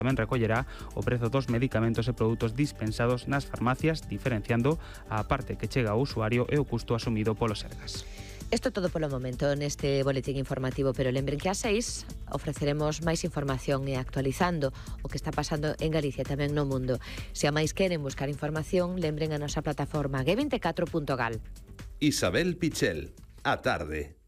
Tamén recollerá o prezo dos medicamentos e produtos dispensados nas farmacias, diferenciando a parte que chega ao usuario e o custo asumido polo Sergas. Isto todo polo momento neste boletín informativo, pero lembren que ás 6 ofreceremos máis información e actualizando o que está pasando en Galicia e tamén no mundo. Se a máis queren buscar información, lembren a nosa plataforma g24.gal. Isabel Pichel, a tarde.